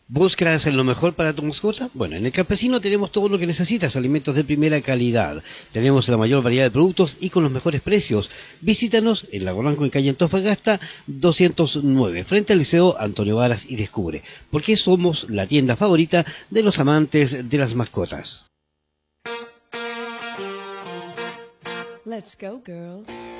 ¿Búsquedas en lo mejor para tu mascota? Bueno, en el Campesino tenemos todo lo que necesitas, alimentos de primera calidad. Tenemos la mayor variedad de productos y con los mejores precios. Visítanos en Lago Blanco, en calle Antofagasta 209, frente al Liceo Antonio Varas, y descubre por qué somos la tienda favorita de los amantes de las mascotas. Let's go, girls.